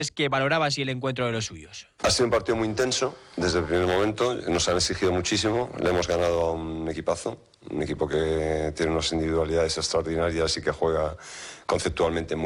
Es que valoraba así el encuentro de los suyos. Ha sido un partido muy intenso desde el primer momento, nos han exigido muchísimo, le hemos ganado a un equipazo, un equipo que tiene unas individualidades extraordinarias y que juega conceptualmente muy